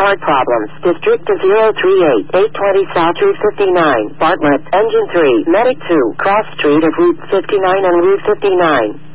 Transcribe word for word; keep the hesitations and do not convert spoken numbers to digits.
Start problems. District to zero three eight, eight twenty South Route fifty-nine. Bartlett, Engine three, Medic two, Cross Street of Route fifty-nine and Route fifty-nine.